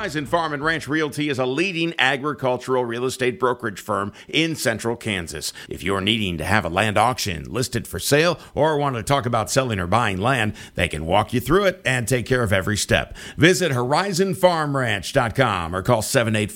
Horizon Farm and Ranch Realty is a leading agricultural real estate brokerage firm in central Kansas. If you're needing to have a land auction listed for sale or want to talk about selling or buying land, they can walk you through it and take care of every step. Visit horizonfarmranch.com or call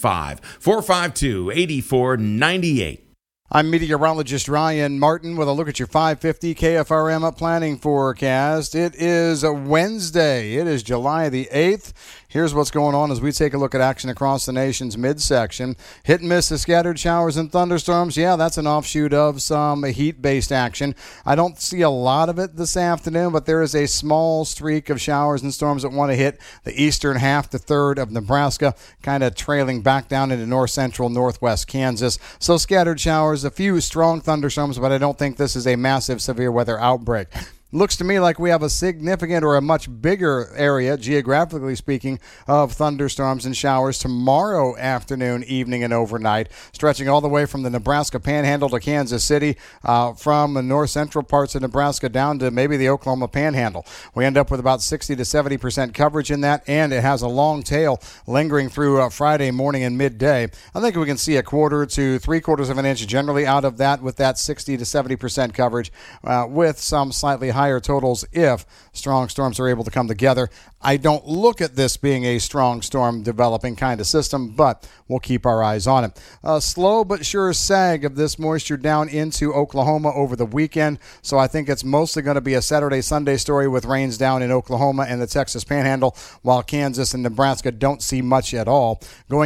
785-452-8498. I'm meteorologist Ryan Martin with a look at your 550 KFRM planning forecast. It is a Wednesday. It is July the 8th. Here's what's going on as we take a look at action across the nation's midsection. Hit and miss of scattered showers and thunderstorms. Yeah, that's an offshoot of some heat-based action. I don't see a lot of it this afternoon, but there is a small streak of showers and storms that want to hit the eastern half to third of Nebraska, kind of trailing back down into north-central, northwest Kansas. So scattered showers, a few strong thunderstorms, but I don't think this is a massive severe weather outbreak. Looks to me like we have a significant or a much bigger area, geographically speaking, of thunderstorms and showers tomorrow afternoon, evening, and overnight, stretching all the way from the Nebraska Panhandle to Kansas City, from the north-central parts of Nebraska down to maybe the Oklahoma Panhandle. We end up with about 60 to 70% coverage in that, and it has a long tail lingering through Friday morning and midday. I think we can see a quarter to three-quarters of an inch generally out of that with that 60 to 70% coverage, with some slightly higher totals if strong storms are able to come together. I don't look at this being a strong storm developing kind of system, but we'll keep our eyes on it. A slow but sure sag of this moisture down into Oklahoma over the weekend, so I think it's mostly going to be a Saturday-Sunday story with rains down in Oklahoma and the Texas Panhandle, while Kansas and Nebraska don't see much at all. Going